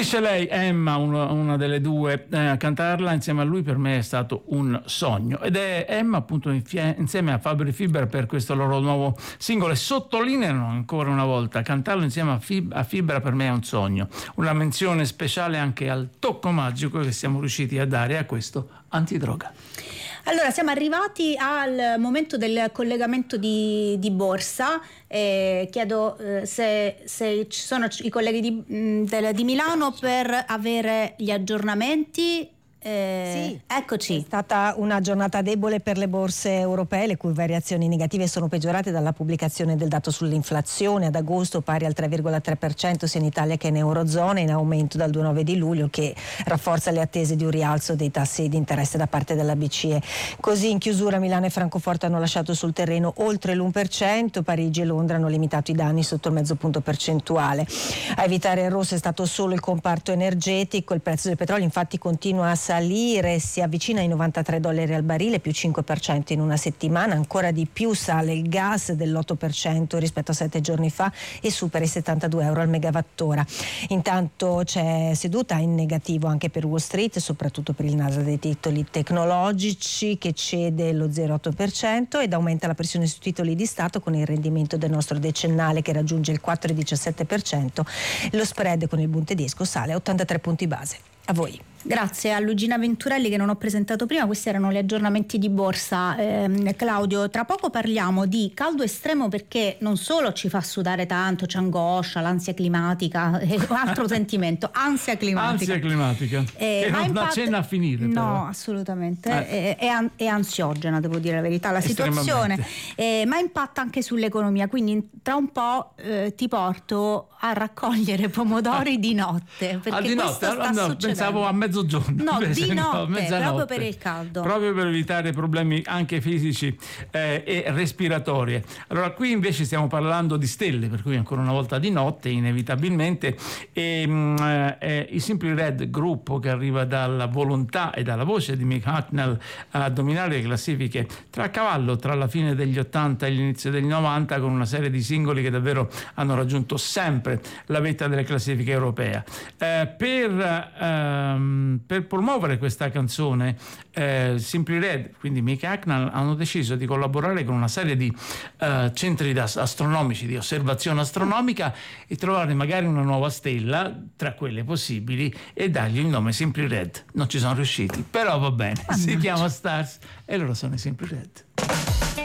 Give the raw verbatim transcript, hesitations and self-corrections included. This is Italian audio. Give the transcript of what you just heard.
Dice lei, Emma, uno, una delle due, eh, cantarla insieme a lui per me è stato un sogno, ed è Emma appunto infie- insieme a Fabri Fibra per questo loro nuovo singolo, e sottolineano ancora una volta, cantarlo insieme a, Fib- a Fibra per me è un sogno. Una menzione speciale anche al tocco magico che siamo riusciti a dare a questo antidroga. Allora, siamo arrivati al momento del collegamento di, di borsa. Eh, chiedo eh, se, se ci sono i colleghi di, mh, del, di Milano per avere gli aggiornamenti. Eh, sì, eccoci. È stata una giornata debole per le borse europee, le cui variazioni negative sono peggiorate dalla pubblicazione del dato sull'inflazione ad agosto, pari al tre virgola tre per cento sia in Italia che in Eurozona, in aumento dal due virgola nove di luglio, che rafforza le attese di un rialzo dei tassi di interesse da parte della B C E. Così in chiusura Milano e Francoforte hanno lasciato sul terreno oltre l'uno per cento, Parigi e Londra hanno limitato i danni sotto il mezzo punto percentuale. A evitare il rosso è stato solo il comparto energetico, il prezzo del petrolio infatti continua a salire, si avvicina ai novantatré dollari al barile, più cinque per cento in una settimana, ancora di più sale il gas dell'otto per cento rispetto a sette giorni fa e supera i settantadue euro al megawattora. Intanto c'è seduta in negativo anche per Wall Street, soprattutto per il Nasdaq dei titoli tecnologici, che cede lo zero virgola otto per cento ed aumenta la pressione sui titoli di Stato con il rendimento del nostro decennale che raggiunge il quattro virgola diciassette per cento. Lo spread con il Bund tedesco sale a ottantatré punti base. A voi. Grazie a Luigina Venturelli, che non ho presentato prima. Questi erano gli aggiornamenti di borsa. Eh, Claudio, tra poco parliamo di caldo estremo, perché non solo ci fa sudare tanto, ci angoscia, l'ansia climatica, eh, un altro sentimento, ansia climatica. Ansia climatica, eh, che non impatta... accenna a finire. No, però. assolutamente. Eh. È, è, an- è ansiogena, devo dire la verità, la situazione, eh, ma impatta anche sull'economia. Quindi tra un po' eh, ti porto a raccogliere pomodori ah. di notte, perché ah, di questo notte? sta no, succedendo. Pensavo a mezzogiorno. No, invece, di notte, no, mezzanotte, proprio per il caldo. Proprio per evitare problemi anche fisici eh, e respiratori. Allora, qui invece stiamo parlando di stelle, per cui ancora una volta di notte, inevitabilmente. E, mh, eh, i Simply Red, gruppo che arriva dalla volontà e dalla voce di Mick Hucknall a dominare le classifiche tra a cavallo tra la fine degli ottanta e l'inizio degli novanta, con una serie di singoli che davvero hanno raggiunto sempre la vetta delle classifiche europee. Eh, per ehm, per promuovere questa canzone, eh, Simply Red, quindi Mick Hucknall, hanno deciso di collaborare con una serie di eh, centri astronomici, di osservazione astronomica, e trovare magari una nuova stella tra quelle possibili e dargli il nome Simply Red. Non ci sono riusciti, però va bene. Si chiama Stars e loro sono i Simply Red.